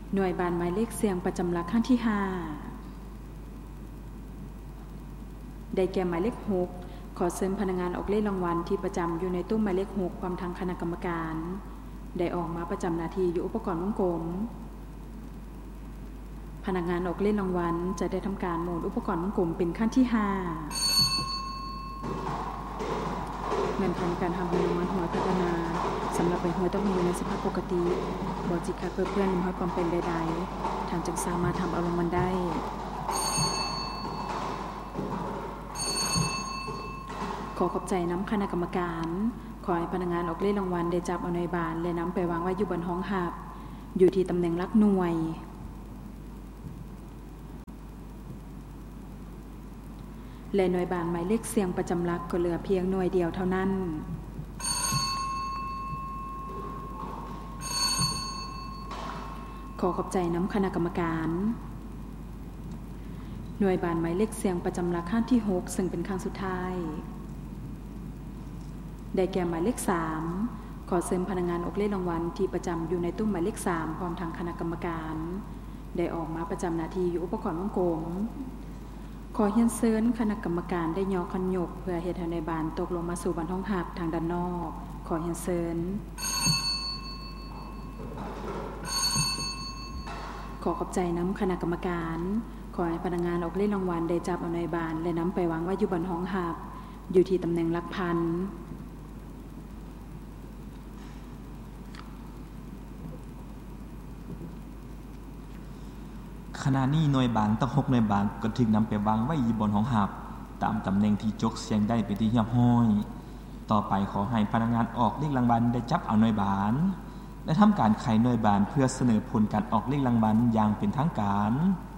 หน่วยบานหมายเลขเสียงประจำหลักขั้นที่5ได้แก่หมายเลข6ขอเชิญพนักงานออกเลขรางวัลที่ประจำอยู่ในตู้หมายเลข6พร้อมทั้งคณะกรรมการได้ออกมาประจำหน้าที่อยู่อุปกรณ์วงกลมพนักงานออกเลขรางวัลจะได้ทำการหมุนอุปกรณ์วงกลมเป็นขั้นที่5เงื่อนไขการทำเป็นมันหวยพัฒนาสำหรับใบหวยต้องมีอยู่ในสภาพปกติบอจิกาเพื่อนหวยความเป็นใดๆทางจึงสามารถทำเอารางวัลได้ขอขอบใจน้ำคณะกรรมการขอให้พนักงานออกเลขรางวัลได้จับเอาในบานและนำไปวางไว้อยู่บนห้องหับอยู่ที่ตำแหน่งหลักหน่วยและหน่วยบานหมายเลขเสียงประจำหลักก็เหลือเพียงหน่วยเดียวเท่านั้นขอขอบใจน้ำคณะกรรมการหน่วยบานหมายเลขเสียงประจำหลักขั้นที่6ซึ่งเป็นครั้งสุดท้ายได้แก่หมายเลข3ขอเชิญพนักงานออกเลขรางวัลที่ประจำอยู่ในตู้หมายเลข3พร้อมทางคณะกรรมการได้ออกมาประจำหน้าที่อยู่อุปกรณ์วงกลมขอเรียนเชิญคณะกรรมการได้ย่อคันยกเพื่อเฮ็ดให้ในบานตกลงมาสู่บานห้องหับทางด้านนอกขอเรียนเชิญขอขอบใจน้ำคณะกรรมการขอให้พนักงานออกเลขรางวัลได้จับเอาในบานและนำไปวางไว้อยู่บนห้องหับอยู่ที่ตำแหน่งหลักพันขณะนี้หน่วยบานตั้ง6หน่วยบานก็ถูกนำไปวางไว้อยู่บนห้องหับตามตำแหน่งที่จกเสียงได้เป็นที่เรียบร้อยต่อไปขอให้พนักงานออกเลขรางวัลได้จับเอาหน่วยบานและทำการไขหน่วยบานเพื่อเสนอผลการออกเลขรางวัลอย่างเป็นทางการ